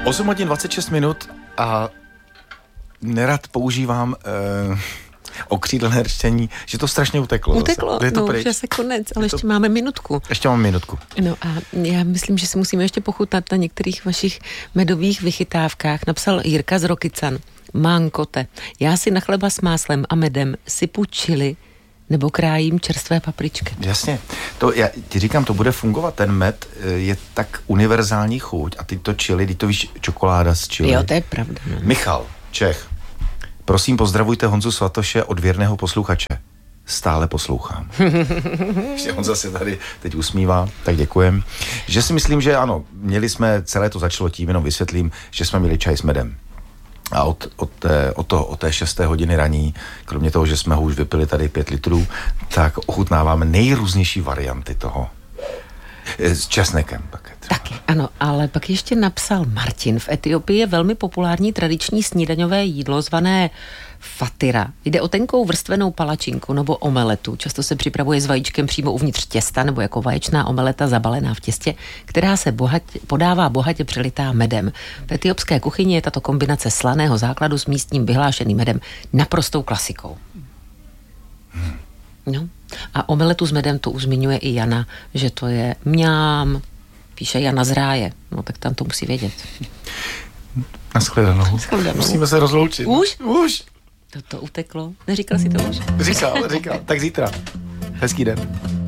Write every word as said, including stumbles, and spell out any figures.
osm hodin dvacet šest minut a nerad používám uh, okřídlené řečení, že to strašně uteklo. Uteklo, zase. Je to no, pryč. už je konec, ale to... ještě máme minutku. Ještě mám minutku. No a já myslím, že si musíme ještě pochutnat na některých vašich medových vychytávkách. Napsal Jirka z Rokycan. Mánkote, já si na chleba s máslem a medem sypu čili nebo krájím čerstvé papričky. Jasně. To, já ti říkám, to bude fungovat. Ten med je tak univerzální chuť a ty to chili, ty to víš, čokoláda s chili. Jo, to je pravda. No. Michal, Čech. Prosím, pozdravujte Honzu Svatoše od věrného posluchače. Stále poslouchám. Že Honza se tady teď usmívá, tak děkujem. Že si myslím, že ano, měli jsme, celé to začalo tím, jenom vysvětlím, že jsme měli čaj s medem. A od, od, té, od, toho, od té šesté hodiny raní, kromě toho, že jsme ho už vypili tady pět litrů, tak ochutnáváme nejrůznější varianty toho. S česnekem také. Taky, ano, ale pak ještě napsal Martin. V Etiopii je velmi populární tradiční snídaňové jídlo zvané fatira. Jde o tenkou vrstvenou palačinku nebo omeletu. Často se připravuje s vajíčkem přímo uvnitř těsta nebo jako vaječná omeleta zabalená v těstě, která se bohatě, podává bohatě přelitá medem. V etiopské kuchyni je tato kombinace slaného základu s místním vyhlášeným medem naprostou klasikou. Hmm. No. A omeletu s medem to už zmiňuje i Jana, že to je mňám, píše Jana z Ráje. No tak tam to musí vědět. Naschledanou. Naschledanou. Musíme se rozloučit. Už? Už. To to uteklo. Neříkal si to už? Říkal, říkal. Tak zítra. Hezký den.